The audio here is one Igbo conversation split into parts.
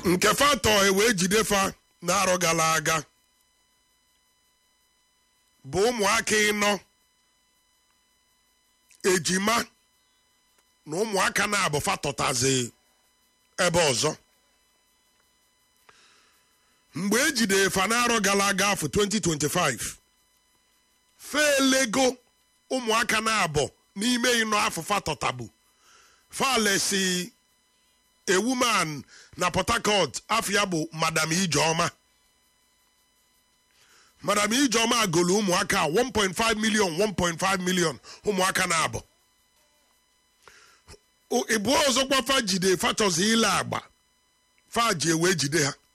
nke fatọ wee jide fa na-arọ gara aga bụ ụmụaka ịnọ ejima na ụmụaka na-abụ fatọtazi ebe ọzọ mgbe ejide fa na-arọ gara aga afọ 2025 felego ụmụaka na-abụ n'ime ịnọ afọ fatọtabu falesi a woman na Port Harcourt afia bụ Madam Ijeoma. Madam Ijeoma golu ụmụaka 1.5 million 1.5 million ụmụaka na-abụ ịbụ ọzọkwa fa jide fatọzi ile agba fa ji wee jide ha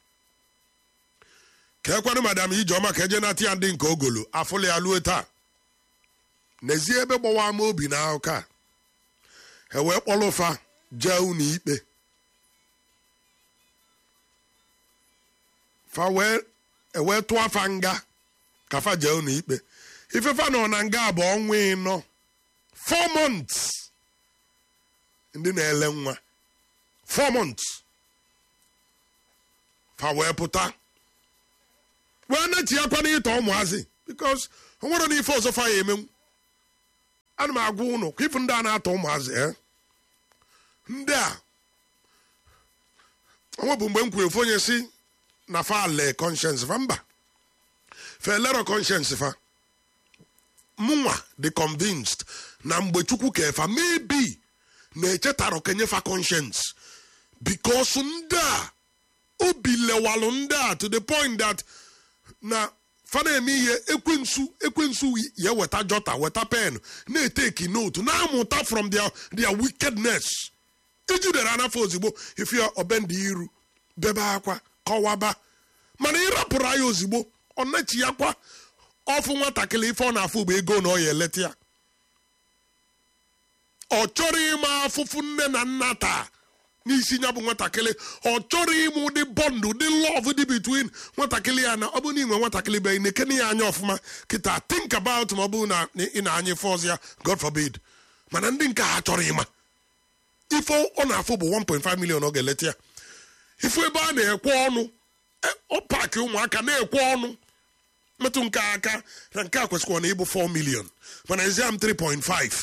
ka ekwanụ Madam Ijeoma ka eje nata ya ndị nke ogolo afụli ya lue taa n'ezie ebe gbawa ama obi na ụka wee kpọrọ fa jee ụlọ ikpe fa wee tụọ fa nga ka fa jee ụlọ ikpe ifefa nọ na nga bụ ọnwa ịnọ 4 months ndị na-ele nwa 4 months fa wee pụta wee na-eti akwa n'ịtọ ụmụazị because o nwere n'ife ọzọ fa ya emenwu ana m agwa ụnụ ka ifu ndị a na-atọ ụmụazị ndị a onwe bụ mgbe m kwuru efu onye si na fa le conscience fa mba fa lero conscience fa mụnwa dị convinced na mgbe Chukwu kefa maybe na-echetara kenye fa conscience because ndị a obi lewalụ ndị a to the point that na fa na-eme ihe ekwensu ya weta jota weta pen na-eteki note na-amụta from their wickedness ejidere anafọ ozigbo ife ọbendị iru bebe akwa kọwaba mana ịrapụrụ ya ozigbo ọ na-echi ya kwa ọfụ nwatakịrị ife ọ na-afụ bụ ego na ọ ya eleta ya ọ chọrọ ịma afụfụ nne na nna taa n'isi ya bụ nwatakịrị ọ chọrọ ịmụ ụdị bọndụ ụdị love dị between nwatakịrị ya na ọ bụ na inwe nwatakịrị be na-ekene ya anya ọfụma kịta think about ma ọ bụ na ị na-anya ife ọzọ ya God forbid mana ndị nke ha chọrọ ịma ife ọ na-afụ bụ 1.5 million ọ ga-eleta ya ife ebe a na-ekwe ọnụ ọ paakị ụmụaka na-ekwe ọnụ metụ nke aka na nke a kwesịkwa na ịbụ 4 million mana eziam 3.5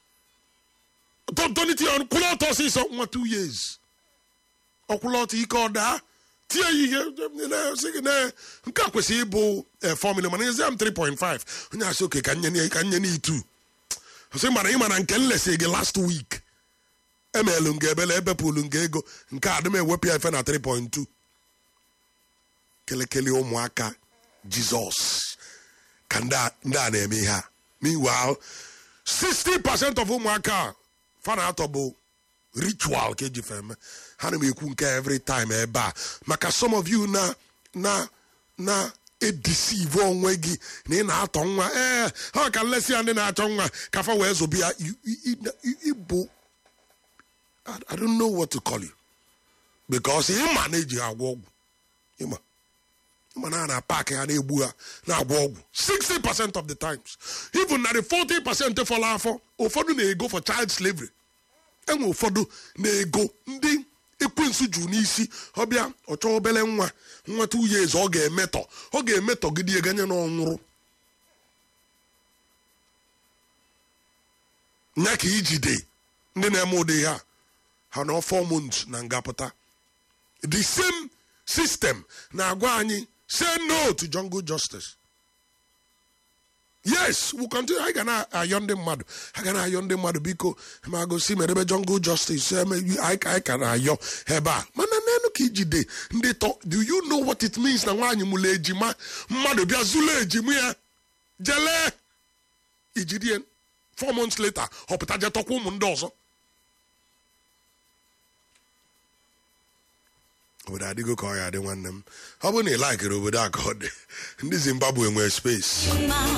doniti on kwụlọtọ ọsịsọ nwa 2 years ọkwụlọtọ ike ọ daa tie ya ihe nke a kwesịrị ịbụ 4 million mana eziam 3.5 onye asị oke ka nye n'itu ọsị mara ịma na nke nlesi gị last week emeelu nga ebele ebepụlu nga ego nke adịm ewepụ ya efe na 3.2 kelekele ụmụaka Jizọs ka ndị a na-eme ihe a meanwhile 60% of ụmụaka fa na-atọ bụ ritual ka eji feme ha na m ekwu nke every time ebe a maka some of you na edeceive onwe gị na ị na-atọ nwa ha ka nlesi ya ndị na-achọ nwa ka fa wee zobi ya ibu I don't know what to call you because ịma na-eji agwọ ọgwụ ịma na paaki ha na-egbu ha na-agwọ ọgwụ 60% of the times even na the 40% fọrọ afọ ụfọdụ na-ego for child slavery enwe ụfọdụ na-ego ndị ekwensu jụ n'isi ọbịa ọchọ obele nwa 2 years ọ ga-emetọ gidi ganye na ọnwụrụ nya ka ijide ndị na-eme ụdị ha na 4 months na ngapụta the same system na-agwa anyị say no to jungle justice. Yes, we continue. I gonna ayọ ndị mmadụ biko ma gosi merebe jungle justice I can ayọ ebe a mana nenu ka ijide ndị tọ. Do you know what it means na nwaanyị mụrụ ejima mmadụ bịa zụlụ ejima ya jele ijidie 4 months later ọpụta je tọkwa ụmụ ndị ọzọ. obodo adịgo ka ọ ya adị nwanne m ọ bụ na ị laikere obodo a ka ọ dị ndị Zimbabwe nwere space